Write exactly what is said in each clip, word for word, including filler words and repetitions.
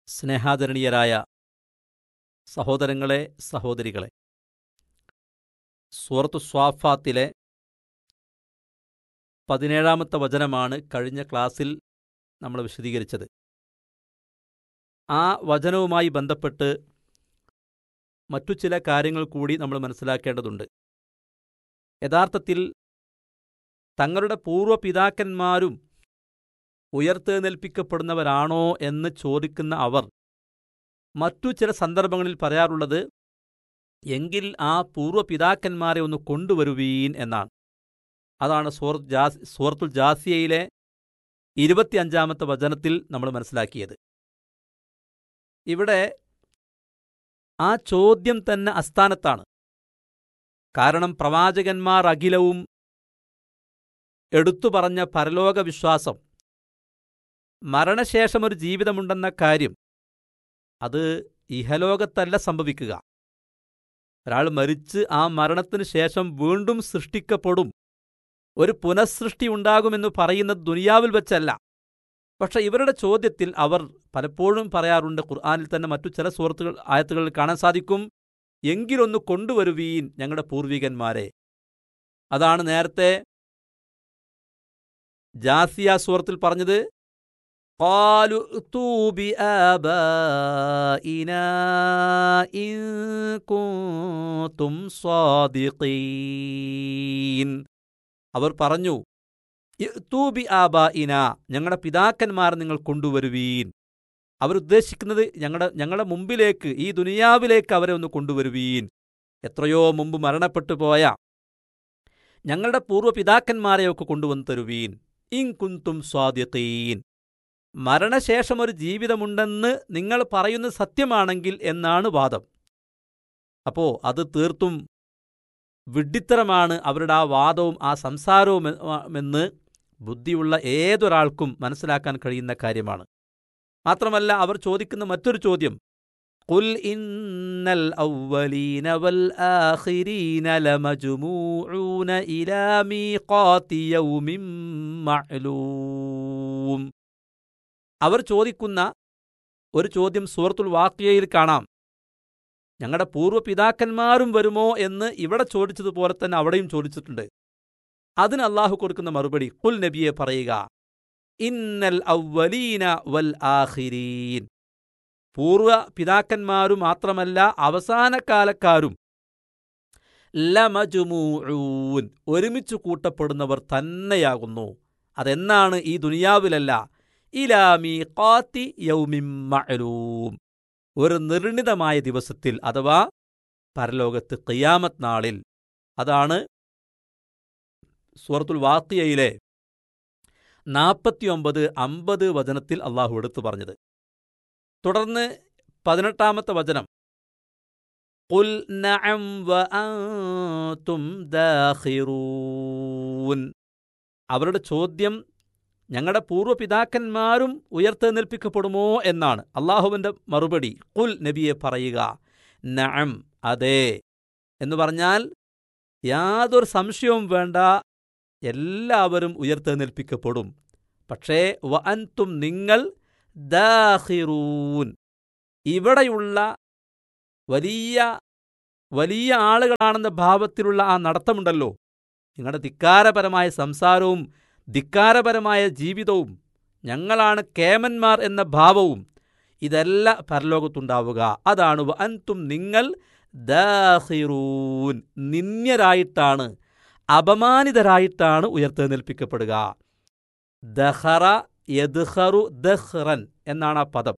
സ്നേഹാദരണീയരായ സഹോദരങ്ങളെ, സഹോദരികളെ, സൂറത്തു സ്വാഫാത്തിലെ പതിനേഴാമത്തെ വചനമാണ് കഴിഞ്ഞ ക്ലാസ്സിൽ നമ്മൾ വിശദീകരിച്ചത്. ആ വചനവുമായി ബന്ധപ്പെട്ട് മറ്റു ചില കാര്യങ്ങൾ കൂടി നമ്മൾ മനസ്സിലാക്കേണ്ടതുണ്ട്. യഥാർത്ഥത്തിൽ തങ്ങളുടെ പൂർവ്വപിതാക്കന്മാരും ഉയർത്തെഴുന്നേൽപ്പിക്കപ്പെടുന്നവരാണോ എന്ന് ചോദിക്കുന്ന അവർ മറ്റു ചില സന്ദർഭങ്ങളിൽ പറയാറുള്ളത്, എങ്കിൽ ആ പൂർവ്വപിതാക്കന്മാരെ ഒന്ന് കൊണ്ടുവരുവീൻ എന്നാണ്. അതാണ് സൂറത്ത് ജാസ് സൂറത്തുൽ ജാസിയയിലെ ഇരുപത്തിയഞ്ചാമത്തെ വചനത്തിൽ നമ്മൾ മനസ്സിലാക്കിയത്. ഇവിടെ ആ ചോദ്യം തന്നെ അസ്ഥാനത്താണ്. കാരണം പ്രവാചകന്മാർ അഖിലവും എടുത്തു പറഞ്ഞ പരലോക വിശ്വാസം, മരണശേഷമൊരു ജീവിതമുണ്ടെന്ന കാര്യം, അത് ഇഹലോകത്തല്ല സംഭവിക്കുക. ഒരാൾ മരിച്ച് ആ മരണത്തിനു ശേഷം വീണ്ടും സൃഷ്ടിക്കപ്പെടും, ഒരു പുനഃസൃഷ്ടി ഉണ്ടാകുമെന്ന് പറയുന്നത് ദുനിയാവിൽ വെച്ചല്ല. പക്ഷെ ഇവരുടെ ചോദ്യത്തിൽ അവർ പലപ്പോഴും പറയാറുണ്ട്, ഖുർആനിൽ തന്നെ മറ്റു ചില സൂറത്തുകൾ ആയത്തുകളിൽ കാണാൻ സാധിക്കും, എങ്കിലൊന്ന് കൊണ്ടുവരുവീൻ ഞങ്ങളുടെ പൂർവികന്മാരെ. അതാണ് നേരത്തെ ജാസിയ സൂറത്തിൽ പറഞ്ഞത്, ഖാലു ഊതൂ ബിആബാഇനാ ഇൻ കുൻതും സ്വാദിഖീൻ. അവർ പറഞ്ഞു, ഊതൂ ബിആബാഇനാ, ഞങ്ങളുടെ പിതാക്കന്മാരെ നിങ്ങൾ കൊണ്ടുവരുവീൻ. അവരുദ്ദേശിക്കുന്നത് ഞങ്ങളുടെ ഞങ്ങളുടെ മുമ്പിലേക്ക്, ഈ ദുനിയാവിലേക്ക് അവരെ ഒന്ന് കൊണ്ടുവരുവീൻ. എത്രയോ മുമ്പ് മരണപ്പെട്ടു പോയ ഞങ്ങളുടെ പൂർവ്വപിതാക്കന്മാരെയൊക്കെ കൊണ്ടുവന്ന് തരുവീൻ. ഇൻ കുൻതും സ്വാദിഖീൻ, മരണശേഷം ഒരു ജീവിതമുണ്ടെന്ന് നിങ്ങൾ പറയുന്നത് സത്യമാണെങ്കിൽ എന്നാണ് വാദം. അപ്പോ അത് തീർത്തും വിഡ്ഢിത്തരമാണ് അവരുടെ ആ വാദവും ആ സംസാരവും എന്ന് ബുദ്ധിയുള്ള ഏതൊരാൾക്കും മനസ്സിലാക്കാൻ കഴിയുന്ന കാര്യമാണ്. മാത്രമല്ല അവർ ചോദിക്കുന്ന മറ്റൊരു ചോദ്യം, ഖുൽ ഇന്നൽ അവ്വലീന വൽ ആഖിരീന ലമജ്മൂഊന ഇലാ മീഖാതി യൗമിൻ മഅ്ലൂം. അവർ ചോദിക്കുന്ന ഒരു ചോദ്യം സൂറത്തുൽ വാഖിയയിൽ കാണാം. ഞങ്ങളുടെ പൂർവ്വപിതാക്കന്മാരും വരുമോ എന്ന് ഇവിടെ ചോദിച്ചതുപോലെ തന്നെ അവിടെയും ചോദിച്ചിട്ടുണ്ട്. അതിന് അള്ളാഹു കൊടുക്കുന്ന മറുപടി, ഖുൽ നബിയെ പറയുക, ഇന്നൽ അവ്വലീന വൽ ആഖിരീൻ, പൂർവ്വ പിതാക്കന്മാരും മാത്രമല്ല അവസാനകാലക്കാരും ലമജ്മൂഊൻ, ഒരുമിച്ച് കൂട്ടപ്പെടുന്നവർ തന്നെയാകുന്നു. അതെന്നാണ്? ഈ ദുനിയാവിലല്ല, ഇലാ മീഖാതി യൗമിൻ മഅ്ലൂം, ഒരു നിർണിതമായ ദിവസത്തിൽ, അഥവാ പരലോകത്ത് ഖിയാമത്ത് നാളിൽ. അതാണ് സൂറത്തുൽ വാഖിയയിലെ നാൽപ്പത്തിയൊമ്പത് അമ്പത് വചനത്തിൽ അള്ളാഹു എടുത്തു പറഞ്ഞത്. തുടർന്ന് പതിനെട്ടാമത്തെ വചനം, ഖുൽ നഅം വഅൻതും ദാഖിറൂൻ. അവരുടെ ചോദ്യം ഞങ്ങളുടെ പൂർവ്വപിതാക്കന്മാരും ഉയർത്തെഴുന്നേൽപ്പിക്കപ്പെടുമോ എന്നാണ്. അള്ളാഹുവിൻ്റെ മറുപടി, ഖുൽ നബിയെ പറയുക, നഅം, അതെ എന്ന് പറഞ്ഞാൽ യാതൊരു സംശയവും വേണ്ട, എല്ലാവരും ഉയർത്തെഴുന്നേൽപ്പിക്കപ്പെടും. പക്ഷേ വഅൻതും, നിങ്ങൾ, ദാഖിറൂൻ, ഇവിടെയുള്ള വലിയ വലിയ ആളുകളാണെന്ന ഭാവത്തിലുള്ള ആ നടത്തമുണ്ടല്ലോ, നിങ്ങളുടെ ധിക്കാരപരമായ സംസാരവും ധിക്കാരപരമായ ജീവിതവും, ഞങ്ങളാണ് കേമന്മാർ എന്ന ഭാവവും, ഇതല്ല പരലോകത്തുണ്ടാവുക. അതാണ് വഅൻതും, നിങ്ങൾ, ദാഖിറൂൻ, നിന്ദ്യരായിട്ടാണ്, അപമാനിതരായിട്ടാണ് ഉയർത്തെഴുന്നേൽപ്പിക്കപ്പെടുക. ദഖറ യദ്ഖറു ദഖ്റൻ എന്നാണ് ആ പദം.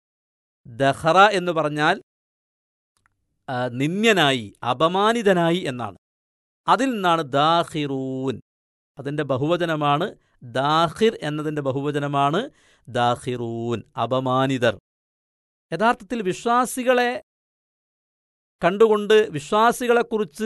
ദഖറ എന്ന് പറഞ്ഞാൽ നിന്ദ്യനായി, അപമാനിതനായി എന്നാണ്. അതിൽ നിന്നാണ് ദാഖിറൂൻ, അതിൻ്റെ ബഹുവചനമാണ്. ദാഖിർ എന്നതിൻ്റെ ബഹുവചനമാണ് ദാഖിറൂൻ, അപമാനിതർ. യഥാർത്ഥത്തിൽ വിശ്വാസികളെ കണ്ടുകൊണ്ട് വിശ്വാസികളെക്കുറിച്ച്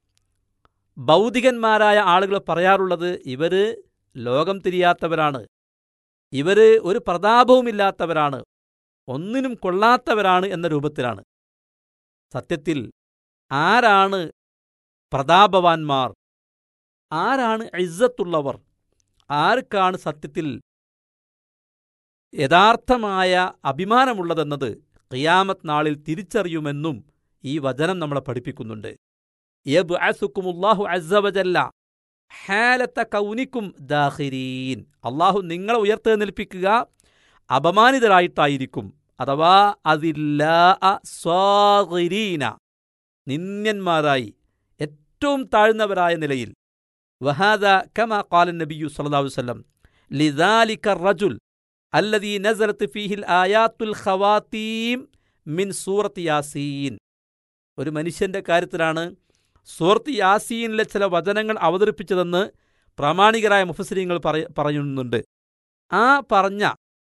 ഭൗതികന്മാരായ ആളുകൾ പറയാറുള്ളത്, ഇവര് ലോകം തിരിയാത്തവരാണ്, ഇവര് ഒരു പ്രതാപവുമില്ലാത്തവരാണ്, ഒന്നിനും കൊള്ളാത്തവരാണ് എന്ന രൂപത്തിലാണ്. സത്യത്തിൽ ആരാണ് പ്രതാപവാന്മാർ, ആരാണ് ഇസ്സത്തുള്ളവർ, ആർക്കാണ് സത്യത്തിൽ യഥാർത്ഥമായ അഭിമാനമുള്ളതെന്നത് ഖിയാമത്ത് നാളിൽ തിരിച്ചറിയുമെന്നും ഈ വചനം നമ്മളെ പഠിപ്പിക്കുന്നുണ്ട്. യബ്അസുക്കുമുല്ലാഹു അസ്സ വജല്ല ഹാലത്ത കൗനിക്കും ദാഖിരീൻ. അള്ളാഹു നിങ്ങളെ ഉയർത്തെഴുന്നേൽപ്പിക്കുക അപമാനിതരായിട്ടായിരിക്കും, അഥവാ അതില്ലാ സ്വാഗിരീന, നിന്ദ്യന്മാരായി, ഏറ്റവും താഴ്ന്നവരായ നിലയിൽ. വഹാദ കമാ ഖാല നബിയു സല്ലല്ലാഹു അലൈഹി വസല്ലം ലിദാലിക റജുൽ അല്ലദീ നസലത്ത് ഫീഹിൽ ആയാത്തുൽ ഖവാതീം മിൻ സൂറത്ത് യാസീൻ. ഒരു മനുഷ്യന്റെ കാര്യത്തിലാണ് സൂറത്ത് യാസീനിലെ ചില വചനങ്ങൾ അവതരിപ്പിച്ചതെന്ന് പ്രാമാണികരായ മുഫസ്സിരീങ്ങൾ പറയുന്നുണ്ട്. ആ പറഞ്ഞ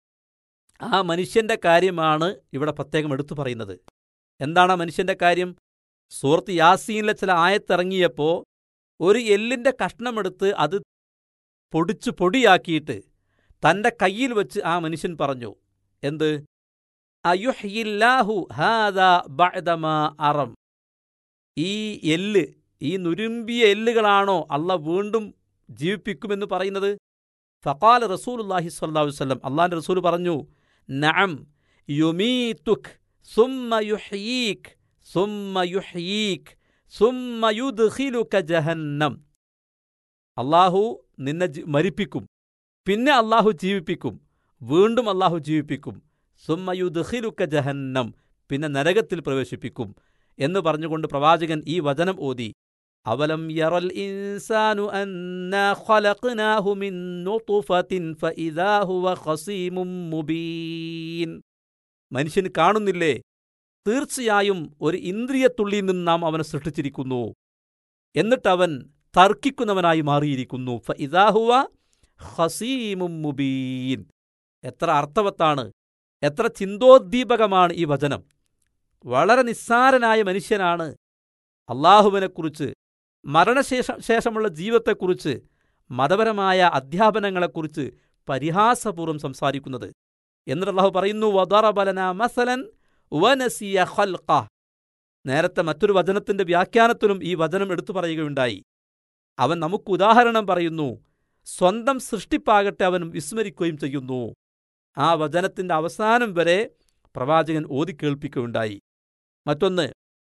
ആ മനുഷ്യന്റെ കാര്യമാണ് ഇവിടെ പ്രത്യേകം എടുത്തു പറയുന്നത്. എന്താണ് ആ മനുഷ്യന്റെ കാര്യം? സൂറത്ത് യാസീനിലെ ചില ആയത്തിറങ്ങിയപ്പോൾ ഒരു എല്ലിന്റെ കഷ്ണമെടുത്ത് അത് പൊടിച്ചു പൊടിയാക്കിയിട്ട് തൻ്റെ കയ്യിൽ വെച്ച് ആ മനുഷ്യൻ പറഞ്ഞു, എന്ത്? അയുഹ്യില്ലാഹു ഹാദാ ബഅദമാ അറം. ഈ എല്ല്, ഈ നുരുമ്പിയ എല്ലുകളാണോ അള്ളാഹ് വീണ്ടും ജീവിപ്പിക്കുമെന്ന് പറയുന്നത്? ഫഖാല റസൂലുള്ളാഹി സ്വല്ലല്ലാഹു അലൈഹി വസല്ലം, അള്ളാഹുവിൻ്റെ റസൂൽ പറഞ്ഞു, നഅം യുമീതുക് സുമ്മ യുഹ്യീക് സുമ്മ യുഹ്യീക് സുമ്മ യുദ്ഖിലുക ജഹന്നം. അള്ളാഹു നിന്നെ മരിപ്പിക്കും, പിന്നെ അള്ളാഹു ജീവിപ്പിക്കും, വീണ്ടും അള്ളാഹു ജീവിപ്പിക്കും. സുമ്മ യുദ്ഖിലുക ജഹന്നം, പിന്നെ നരകത്തിൽ പ്രവേശിപ്പിക്കും എന്ന് പറഞ്ഞുകൊണ്ട് പ്രവാചകൻ ഈ വചനം ഓതി. അവലം യറൽ ഇൻസാനു അന്നാ ഖലഖ്നാഹു മിൻ നുത്ഫത്തിൻ ഫഇദാ ഹുവ ഖസീമും മുബീൻ. മനുഷ്യൻ കാണുന്നില്ലേ, തീർച്ചയായും ഒരു ഇന്ദ്രിയത്തുള്ളിയിൽ നിന്ന് നാം അവനെ സൃഷ്ടിച്ചിരിക്കുന്നു, എന്നിട്ടവൻ തർക്കിക്കുന്നവനായി മാറിയിരിക്കുന്നു. ഫഇദാ ഹുവ ഖസീമും മുബീൻ. എത്ര അർത്ഥവത്താണ്, എത്ര ചിന്തോദ്ദീപകമാണ് ഈ വചനം. വളരെ നിസ്സാരനായ മനുഷ്യനാണ് അള്ളാഹുവിനെക്കുറിച്ച്, മരണശേഷം ശേഷമുള്ള ജീവിതത്തെക്കുറിച്ച്, മതപരമായ അധ്യാപനങ്ങളെക്കുറിച്ച് പരിഹാസപൂർവ്വം സംസാരിക്കുന്നത്. എന്നിട്ട് അള്ളാഹു പറയുന്നു, വദറബ ലനാ മസലൻ വനസിയ ഖൽഖഹ്. നേരത്തെ മറ്റൊരു വചനത്തിന്റെ വ്യാഖ്യാനത്തിലും ഈ വചനം എടുത്തു പറയുകയുണ്ടായി. അവൻ നമുക്ക് ഉദാഹരണം പറയുന്നു, സ്വന്തം സൃഷ്ടിപ്പാകട്ടെ അവൻ വിസ്മരിക്കുകയും ചെയ്യുന്നു. ആ വചനത്തിന്റെ അവസാനം വരെ പ്രവാചകൻ ഓതിക്കേൾപ്പിക്കുകയുണ്ടായി. മറ്റൊന്ന്,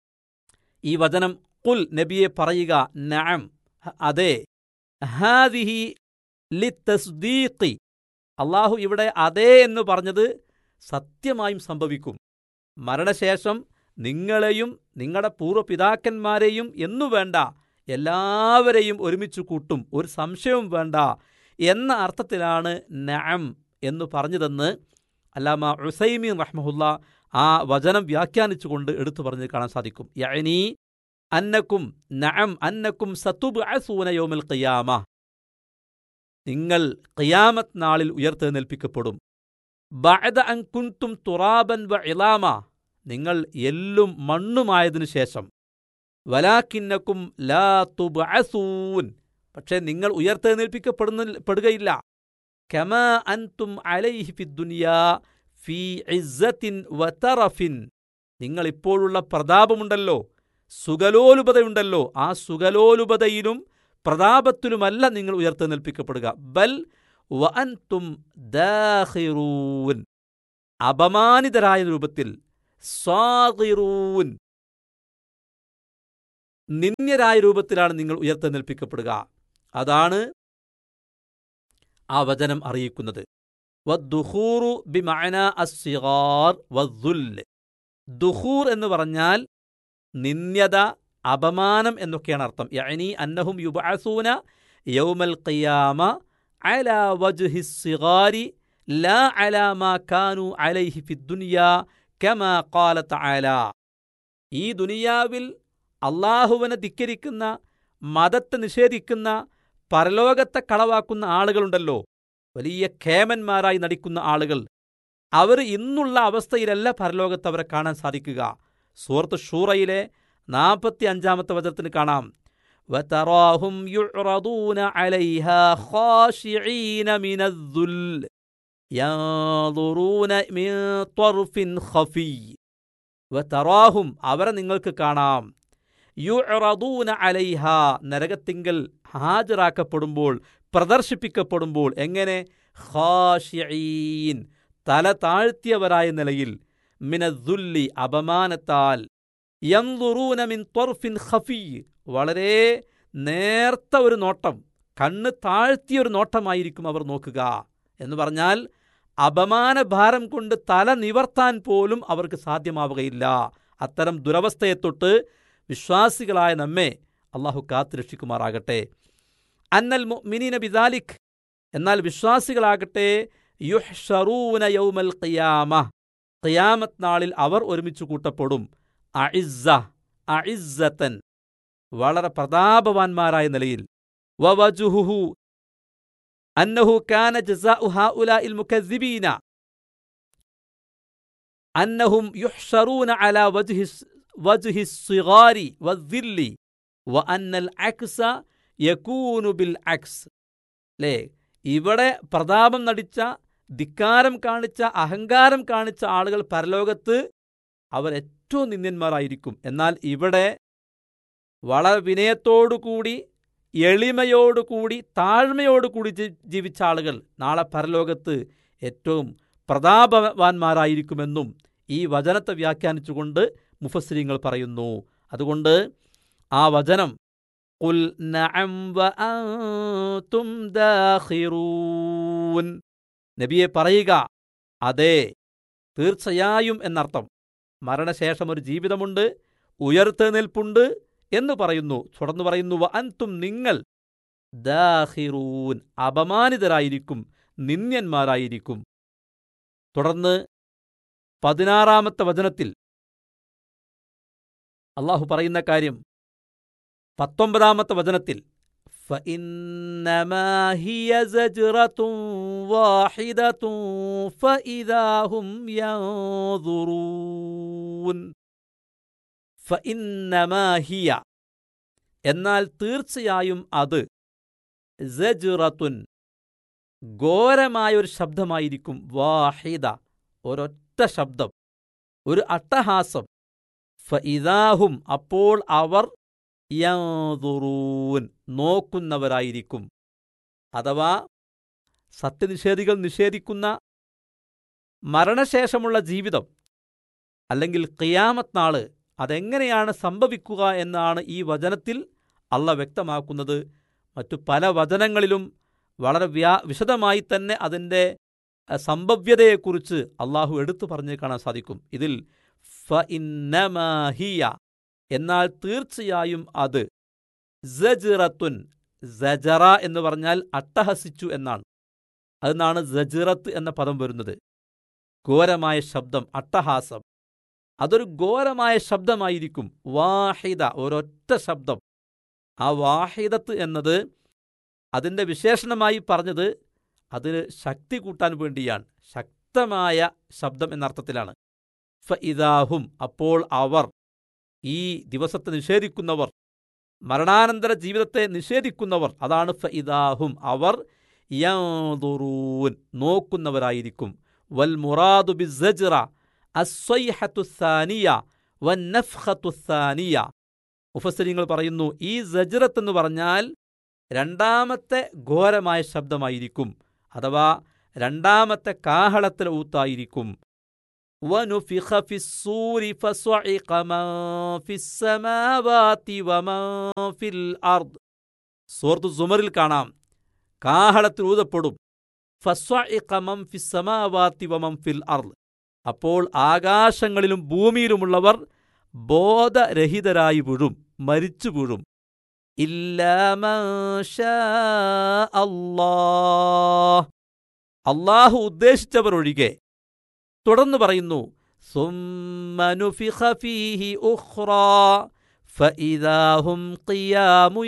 ഈ വചനം ഖുൽ, നബിയെ പറയുക, നഅം, അതെ, ഹാദിഹി ലിത്തസ്ദീഖി. അള്ളാഹു ഇവിടെ അതേ എന്ന് പറഞ്ഞത് സത്യമായും സംഭവിക്കും. മരണശേഷം നിങ്ങളെയും നിങ്ങളുടെ പൂർവ്വപിതാക്കന്മാരെയും എന്നു വേണ്ട, എല്ലാവരെയും ഒരുമിച്ച് കൂട്ടും, ഒരു സംശയവും വേണ്ട എന്ന അർത്ഥത്തിലാണ് നഅം എന്ന് പറഞ്ഞതെന്ന് അല്ലാമ ഉസൈമീൻ റഹ്മഹുല്ല ആ വചനം വ്യാഖ്യാനിച്ചുകൊണ്ട് എടുത്തു പറഞ്ഞ് കാണാൻ സാധിക്കും. യഅനി അന്നക്കും നഅം അന്നക്കും സതുബ്അസൂന യൗമൽ ഖിയാമ. നിങ്ങൾ ഖിയാമത്ത് നാളിൽ ഉയർത്തെഴുന്നേൽപ്പിക്കപ്പെടും. ബഅദ അൻ കുൻതും തുറാബൻ വ ഇളാമ. നിങ്ങൾ എല്ലും മണ്ണുമായതിനു ശേഷം. വലാകിന്നക്കും ലാ തുബ്അസൂൻ. പക്ഷേ നിങ്ങൾ ഉയർത്തെഴുന്നേൽപ്പിക്കപ്പെടുന്ന പെടുകയില്ല. കമാ അൻതും അലൈഹി ഫിദ്ദുനിയാ ഫീ ഇസ്സത്തിൻ വതറഫിൻ. നിങ്ങൾ ഇപ്പോഴുള്ള പ്രതാപമുണ്ടല്ലോ, സുഖലോലുപതയുണ്ടല്ലോ, ആ സുഖലോലുപതയിലും പ്രതാപത്തിലുമല്ല നിങ്ങൾ ഉയർത്തെഴുന്നേൽപ്പിക്കപ്പെടുക. ബൽ വ അൻതും ദാഖിറൂൻ. അപമാനിതരായ രൂപത്തിൽ, സാഗിറൂൻ, നിന്ദ്യരായ രൂപത്തിലാണ് നിങ്ങൾ ഉയർത്തെഴുന്നേൽപ്പിക്കപ്പെടുക. അതാണ് ആ വചനം അറിയിക്കുന്നത്. വദ്ദുഖൂറു ബിമഅനാ അസ്സിഗാർ വദ്ദുൽ. ദുഖൂർ എന്ന് പറഞ്ഞാൽ നിന്ദ്യത, അപമാനം എന്നൊക്കെയാണ് അർത്ഥം. യഅനി അന്നഹും യുബ്അസൂന യൗമൽ ഖിയാമ അലാ വജ്ഹിസ്സിഗാരി ലാ അലാ മാ കാനൂ അലൈഹി ഫിദ്ദുനിയാ കമാ ഖാല തആല. ഈ ദുനിയാവിൽ അള്ളാഹുവിനെ ധിക്കരിക്കുന്ന, മതത്തെ നിഷേധിക്കുന്ന, പരലോകത്തെ കളവാക്കുന്ന ആളുകളുണ്ടല്ലോ, വലിയ ഖേമന്മാരായി നടിക്കുന്ന ആളുകൾ, അവർ ഇന്നുള്ള അവസ്ഥയിലല്ല പരലോകത്ത് അവരെ കാണാൻ സാധിക്കുക. സൂറത്ത് ഷൂറയിലെ നാൽപ്പത്തി അഞ്ചാമത്തെ വചനത്തിന് കാണാം, വതറാഹും യുഅറദൂന അലൈഹാ ഖാശിഈന മിനദ്ദുൽ യൻദുറൂന മിൻ ത്വർഫിൻ ഖഫി. വതറാഹും, അവരെ നിങ്ങൾക്ക് കാണാം, യുഅറദൂന അലൈഹാ, നരകത്തിങ്കൽ ഹാജരാക്കപ്പെടുമ്പോൾ, പ്രദർശിപ്പിക്കപ്പെടുമ്പോൾ. എങ്ങനെ? ഖാശിഈൻ, തല താഴ്ത്തിയവരായ നിലയിൽ, മിനദ്ദുല്ലി അപമാനത്താൽ, യൻദുറൂന മിൻ ത്വർഫിൻ ഖഫി വളരെ നേർത്ത ഒരു നോട്ടം, കണ്ണ് താഴ്ത്തിയൊരു നോട്ടമായിരിക്കും അവർ നോക്കുക. എന്ന് പറഞ്ഞാൽ അപമാനഭാരം കൊണ്ട് തല നിവർത്താൻ പോലും അവർക്ക് സാധ്യമാവുകയില്ല. അത്തരം ദുരവസ്ഥയെ തൊട്ട് വിശ്വാസികളായ നമ്മെ അള്ളാഹു കാത്തുരക്ഷിക്കുമാറാകട്ടെ. അന്നൽ മുഅ്മിനീന ബിദാലിക്, എന്നാൽ വിശ്വാസികളാകട്ടെ, യുഹ്ശറൂന യൗമൽ ഖിയാമ, ഖിയാമത്ത് നാളിൽ അവർ ഒരുമിച്ച് കൂട്ടപ്പെടും. അഇസ്സ അഇസ്സതൻ, വളരെ പ്രതാപവാന്മാരായ നിലയിൽ. വവജുഹുഹു അന്നഹു കാന ജസാഉ ഹൗലാഇൽ മുകദ്ദിബീന അന്നഹും യുഹ്ശറൂന അലാ വജ്ഹി വജ്ഹി സ്സിഗാരി വദ്ദില്ലി വഅന്നൽ അക്സ യകൂനു ബിൽ അക്സ്. അല്ലേ, ഇവിടെ പ്രതാപം നടിച്ച, ധിക്കാരം കാണിച്ച, അഹങ്കാരം കാണിച്ച ആളുകൾ പരലോകത്ത് അവർ ഏറ്റവും നിന്ദ്യന്മാരായിരിക്കും. എന്നാൽ ഇവിടെ വളരെ വിനയത്തോടുകൂടി, എളിമയോടുകൂടി, താഴ്മയോടുകൂടി ജീവിച്ച ആളുകൾ നാളെ പരലോകത്ത് ഏറ്റവും പ്രതാപവാന്മാരായിരിക്കുമെന്നും ഈ വചനത്തെ വ്യാഖ്യാനിച്ചുകൊണ്ട് മുഫസ്സിരീങ്ങൾ പറയുന്നു. അതുകൊണ്ട് ആ വചനം ഖുൽ നഅം വഅൻതും ദാഖിറൂൻ, നബിയെ പറയുക, അതെ, തീർച്ചയായും എന്നർത്ഥം. മരണശേഷം ഒരു ജീവിതമുണ്ട്, ഉയർത്തെഴുന്നേൽപ്പുണ്ട് എന്ന് പറയുന്നു. തുടർന്ന് പറയുന്നു വഅൻതും, നിങ്ങൾ, ദാഖിറൂൻ, അപമാനിതരായിരിക്കും, നിന്ദ്യന്മാരായിരിക്കും. തുടർന്ന് പതിനാറാമത്തെ വചനത്തിൽ അള്ളാഹു പറയുന്ന കാര്യം പത്തൊമ്പതാമത്തെ വചനത്തിൽ ഫഇന്നമാ ഹിയ സജ്റത്തുൻ വാഹിദത്തുൻ ഫഇദാ ഹും യൻദുറൂൻ. ഫഇന്നമാ ഹിയ, എന്നാൽ തീർച്ചയായും അത്, സജ്റത്തുൻ, ഘോരമായൊരു ശബ്ദമായിരിക്കും, വാഹിദ, ഒരൊറ്റ ശബ്ദം, ഒരു അട്ടഹാസം. ഫഇദാഹും, അപ്പോൾ അവർ, യൻദുറൂൻ, നോക്കുന്നവരായിരിക്കും. അഥവാ സത്യനിഷേധികൾ നിഷേധിക്കുന്ന മരണശേഷമുള്ള ജീവിതം അല്ലെങ്കിൽ ഖിയാമത്ത് നാള് അതെങ്ങനെയാണ് സംഭവിക്കുക എന്നാണ് ഈ വചനത്തിൽ അള്ളാഹ് വ്യക്തമാക്കുന്നത്. മറ്റു പല വചനങ്ങളിലും വളരെ വ്യാ വിശദമായി തന്നെ അതിൻ്റെ സംഭവ്യതയെക്കുറിച്ച് അള്ളാഹു എടുത്തു പറഞ്ഞ് കാണാൻ സാധിക്കും. ഇതിൽ ഫഇന്നമാ ഹിയ, എന്നാൽ തീർച്ചയായും അത്, സജ്റത്തുൻ, സജറ എന്ന് പറഞ്ഞാൽ അട്ടഹസിച്ചു എന്നാണ്. അതിനാണ് സജ്റത്ത് എന്ന പദം വരുന്നത്. ഘോരമായ ശബ്ദം, അട്ടഹാസം, അതൊരു ഘോരമായ ശബ്ദമായിരിക്കും. വാഹിദ, ഒരൊറ്റ ശബ്ദം. ആ വാഹിദത്ത് എന്നത് അതിൻ്റെ വിശേഷണമായി പറഞ്ഞത് അതിന് ശക്തി കൂട്ടാൻ വേണ്ടിയാണ്. ശക്തമായ ശബ്ദം എന്നർത്ഥത്തിലാണ്. ഫഇദാഹും, അപ്പോൾ അവർ, ഈ ദിവസത്തെ നിഷേധിക്കുന്നവർ, മരണാനന്തര ജീവിതത്തെ നിഷേധിക്കുന്നവർ, അതാണ് ഫഇദാഹും, അവർ, യൻദുറൂൻ, നോക്കുന്നവരായിരിക്കും. വൽ മുറാദു ബിസ്സജ്റ അസ്സൈഹത്തു സാനിയ വന്നഫ്ഖത്തു സാനിയ. മുഫസ്സിരീങ്ങൾ പറയുന്നു, ഈ സജ്റത്ത് എന്ന് പറഞ്ഞാൽ രണ്ടാമത്തെ ഘോരമായ ശബ്ദമായിരിക്കും, അഥവാ രണ്ടാമത്തെ കാഹളത്തിലെ ഊത്തായിരിക്കും. വനുഫിഖ ഫിസ്സൂരി ഫസ്വഇഖ മൻ ഫിസ്സമാവാതി വമൻ ഫിൽ അർദ്. സൂറത്തു സുമറിൽ കാണാം, കാഹളത്തിൽ ഊതപ്പെടും. ഫസ്വഇഖ മൻ ഫിസ്സമാവാതി വമൻ ഫിൽ അർദ്, അപ്പോൾ ആകാശങ്ങളിലും ഭൂമിയിലുമുള്ളവർ ബോധരഹിതരായി വീഴും, മരിച്ചു വീഴും. ഇല്ലാ മൻ ശാ അല്ലാഹ്, അല്ലാഹു ഉദ്ദേശിച്ചവർ ഒഴികെ. തുടർന്ന് പറയുന്നു, സുമ്മ നുഫിഖ ഫീഹി ഉഖ്റാ ഫഇദാ ഹും ഖിയാമുൻ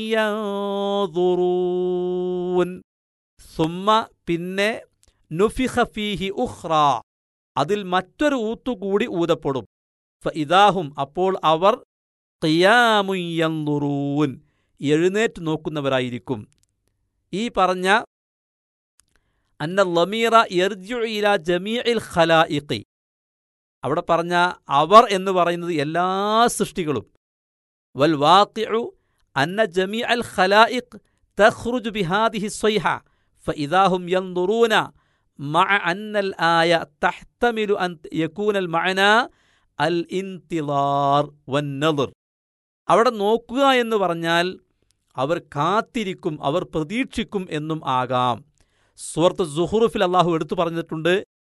യൻദുറൂൻ. സുമ്മ, പിന്നെ, നുഫിഖ ഫീഹി ഉഖ്റാ, അതിൽ മറ്റൊരു ഊത്തുകൂടി ഊതപ്പെടും. ഫഇദാഹും, അപ്പോൾ അവർ, ഖിയാമുൻ യൻദുറൂൻ, എഴുന്നേറ്റ് നോക്കുന്നവരായിരിക്കും. ഈ പറഞ്ഞ അന്ന ലമീറ യർജിഉ ഇലാ ജമീഇൽ ഖലായിഖി, അവിടെ പറഞ്ഞ അവർ എന്ന് പറയുന്നത് എല്ലാ സൃഷ്ടികളും. വൽ വാഖിഉ അന്ന ജമീഅൽ ഖലായിഖ് തഖ്റുജു ബിഹാദിഹി സ്വൈഹ ഫഇദാഹും യൻദുറൂന മഅ അന്നൽ ആയ തഹ്തമിലു അൻ യകൂനൽ മഅന അൽ ഇന്തിളാർ വന്നദർ. അവിടെ നോക്കുക എന്ന് പറഞ്ഞാൽ അവർ കാത്തിരിക്കും, അവർ പ്രതീക്ഷിക്കും എന്നും ആകാം. സൂറത്ത് സുഹ്റുഫിൽ അല്ലാഹു എടുത്തു പറഞ്ഞിട്ടുണ്ട്,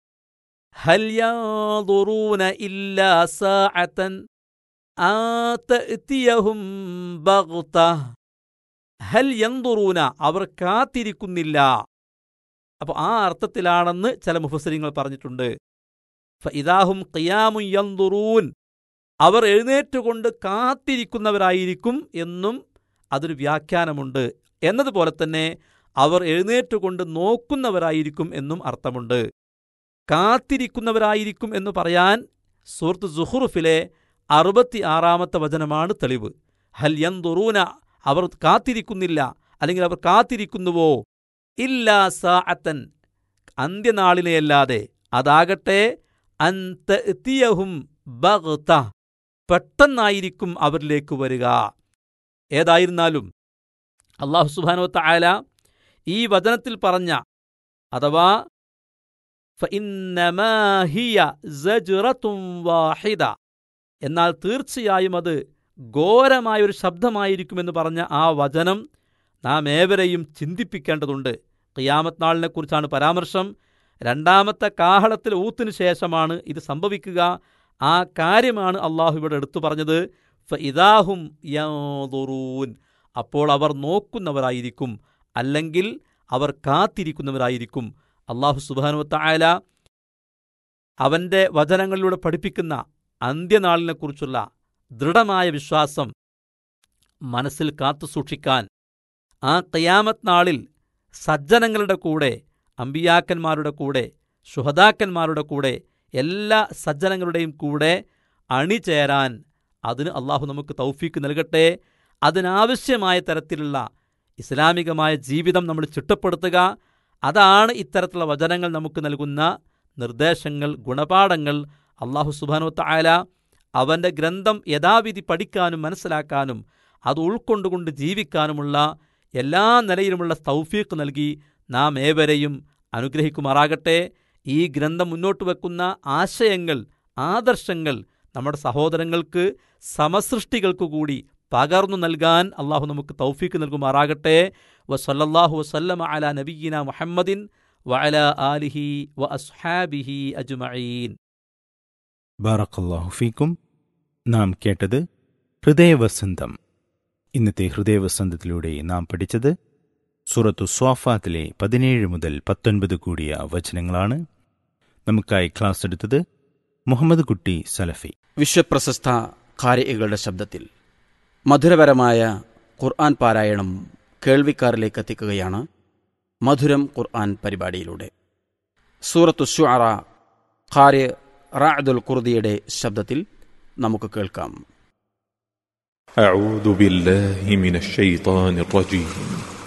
ഹൽ യൻദുറൂന ഇല്ലാ സാഅതൻ ആതഅതിയഹും ബഗ്ത. ഹൽ യൻദുറൂന, അവർ കാത്തിരിക്കുന്നില്ല. അപ്പോൾ ആ അർത്ഥത്തിലാണെന്ന് ചില മുഫസ്സിരിങ്ങൾ പറഞ്ഞിട്ടുണ്ട്. ഫഇദാഹും ഖിയാമുൻ യൻദുറൂൻ, അവർ എഴുന്നേറ്റുകൊണ്ട് കാത്തിരിക്കുന്നവരായിരിക്കും എന്നും അതൊരു വ്യാഖ്യാനമുണ്ട്. എന്നതുപോലെ തന്നെ അവർ എഴുന്നേറ്റുകൊണ്ട് നോക്കുന്നവരായിരിക്കും എന്നും അർത്ഥമുണ്ട്. കാത്തിരിക്കുന്നവരായിരിക്കും എന്ന് പറയാൻ സൂറത്ത് സുഹ്റുഫിലെ അറുപത്തി ആറാമത്തെ വചനമാണ് തെളിവ്. ഹൽ യൻദുറൂന, അവർ കാത്തിരിക്കുന്നില്ല, അല്ലെങ്കിൽ അവർ കാത്തിരിക്കുന്നുവോ, ഇല്ലാ സാഅത്തൻ, അന്ത്യനാളിനെയല്ലാതെ, അതാകട്ടെ അൻ തഅതിയഹും ബഗ്ത, പെട്ടെന്നായിരിക്കും അവരിലേക്ക് വരിക. ഏതായിരുന്നാലും അല്ലാഹു സുബ്ഹാനഹു വതആല ഈ വചനത്തിൽ പറഞ്ഞ, അഥവാ ഫഇന്നമാ ഹിയ സജ്റത്തുൻ വാഹിദ, എന്നാൽ തീർച്ചയായും അത് ഘോരമായൊരു ശബ്ദമായിരിക്കുമെന്ന് പറഞ്ഞ ആ വചനം നാം ഏവരെയും ചിന്തിപ്പിക്കേണ്ടതുണ്ട്. ഖിയാമത്ത് നാളിനെക്കുറിച്ചാണ് പരാമർശം. രണ്ടാമത്തെ കാഹളത്തിൽ ഊത്തിന് ശേഷമാണ് ഇത് സംഭവിക്കുക. ആ കാര്യമാണ് അള്ളാഹു ഇവിടെ എടുത്തു പറഞ്ഞത്. ഫഇദാഹും യൻദുറൂൻ, അപ്പോൾ അവർ നോക്കുന്നവരായിരിക്കും, അല്ലെങ്കിൽ അവർ കാത്തിരിക്കുന്നവരായിരിക്കും. അള്ളാഹു സുബ്ഹാനഹു വതആല അവൻ്റെ വചനങ്ങളിലൂടെ പഠിപ്പിക്കുന്ന അന്ത്യനാളിനെക്കുറിച്ചുള്ള ദൃഢമായ വിശ്വാസം മനസ്സിൽ കാത്തുസൂക്ഷിക്കാൻ, ആ ഖിയാമത്ത് നാളിൽ സജ്ജനങ്ങളുടെ കൂടെ, അമ്പിയാക്കന്മാരുടെ കൂടെ, ശുഹദാക്കന്മാരുടെ കൂടെ, എല്ലാ സജ്ജനങ്ങളുടെയും കൂടെ അണിചേരാൻ അതിന് അള്ളാഹു നമുക്ക് തൗഫീക്ക് നൽകട്ടെ. അതിനാവശ്യമായ തരത്തിലുള്ള ഇസ്ലാമികമായ ജീവിതം നമ്മൾ ചിട്ടപ്പെടുത്തുക. അതാണ് ഇത്തരത്തിലുള്ള വചനങ്ങൾ നമുക്ക് നൽകുന്ന നിർദ്ദേശങ്ങൾ, ഗുണപാഠങ്ങൾ. അള്ളാഹു സുബ്ഹാനഹു വതആല അവൻ്റെ ഗ്രന്ഥം യഥാവിധി പഠിക്കാനും മനസ്സിലാക്കാനും അത് ഉൾക്കൊണ്ടുകൊണ്ട് ജീവിക്കാനുമുള്ള എല്ലാ നിലയിലുമുള്ള തൗഫീഖ് നൽകി നാം ഏവരെയും അനുഗ്രഹിക്കുമാറാകട്ടെ. ഈ ഗ്രന്ഥം മുന്നോട്ട് വെക്കുന്ന ആശയങ്ങൾ, ആദർശങ്ങൾ നമ്മുടെ സഹോദരങ്ങൾക്ക്, സമസൃഷ്ടികൾക്കു കൂടി പകർന്നു നൽകാൻ അള്ളാഹു നമുക്ക് തൗഫീഖ് നൽകുമാറാകട്ടെ. വസല്ലല്ലാഹു വസല്ലമ അലാ നബിയ്യിന മുഹമ്മദിൻ വഅലാ ആലിഹി വഅസ്ഹാബിഹി അജ്മഈൻ. ബാറക്കല്ലാഹു ഫീക്കും. നാം കേട്ടത് ഹൃദയവസന്തം. ഇന്നത്തെ ഹൃദയവസന്തത്തിലൂടെ നാം പഠിച്ചത് സൂറത്തു സ്വാഫാത്തിലെ പതിനേഴ് മുതൽ പത്തൊൻപത് കൂടിയ വചനങ്ങളാണ്. നമുക്കായി ക്ലാസ് എടുത്തത് മുഹമ്മദ് കുട്ടി സലഫി. വിശ്വപ്രശസ്ത ഖാരികളുടെ ശബ്ദത്തിൽ മധുരപരമായ ഖുർആൻ പാരായണം കേൾവിക്കാരിലേക്ക് എത്തിക്കുകയാണ് മധുരം ഖുർആൻ പരിപാടിയിലൂടെ. സൂറത്തു ശുഅറ ഖാരി റഅദുൽ ഖുർദിയുടെ ശബ്ദത്തിൽ നമുക്ക് കേൾക്കാം. أعوذ بالله من الشيطان الرجيم